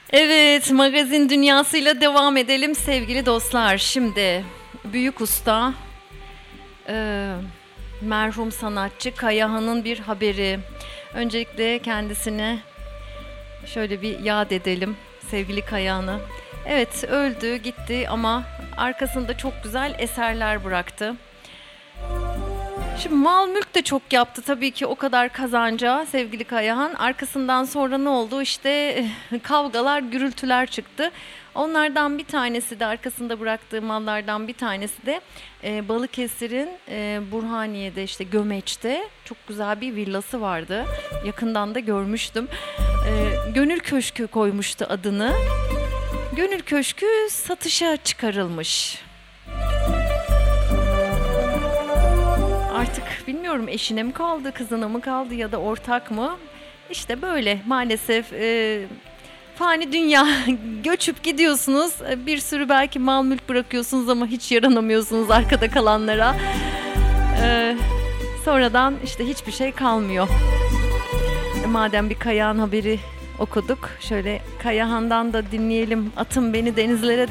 Evet, magazin dünyasıyla devam edelim sevgili dostlar. Şimdi büyük usta, e, merhum sanatçı Kayahan'ın bir haberi. Öncelikle kendisine şöyle bir yad edelim sevgili Kayahan'ı. Evet, öldü gitti ama arkasında çok güzel eserler bıraktı. Şimdi mal mülk de çok yaptı tabii ki o kadar kazanca sevgili Kayahan. Arkasından sonra ne oldu? İşte kavgalar, gürültüler çıktı. Onlardan bir tanesi de arkasında bıraktığı mallardan bir tanesi de Balıkesir'in Burhaniye'de işte Gömeç'te çok güzel bir villası vardı. Yakından da görmüştüm. Gönül Köşkü koymuştu adını. Gönül Köşkü satışa çıkarılmış. Artık bilmiyorum eşine mi kaldı, kızına mı kaldı ya da ortak mı? İşte böyle maalesef fani dünya göçüp gidiyorsunuz. Bir sürü belki mal mülk bırakıyorsunuz ama hiç yaranamıyorsunuz arkada kalanlara. Sonradan işte hiçbir şey kalmıyor. Madem bir Kayahan haberi okuduk, şöyle Kayahan'dan da dinleyelim. Atın beni denizlere